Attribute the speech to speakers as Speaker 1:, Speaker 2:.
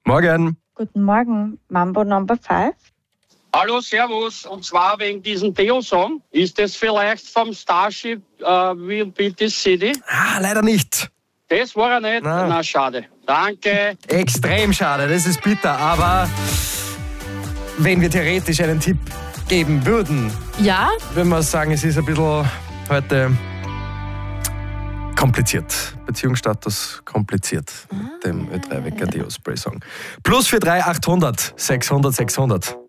Speaker 1: Morgen.
Speaker 2: Guten Morgen, Mambo Number 5.
Speaker 3: Hallo, servus. Und zwar wegen diesem Theo-Song. Ist das vielleicht vom Starship Will Beat This City?
Speaker 1: Leider nicht.
Speaker 3: Das war er nicht? Na, schade. Danke.
Speaker 1: Extrem schade, das ist bitter, aber wenn wir theoretisch einen Tipp geben würden, würden wir sagen, es ist ein bisschen heute kompliziert. Beziehungsstatus kompliziert mit dem Ö3-Wecker Deo Spray Song. +43 800 600 600.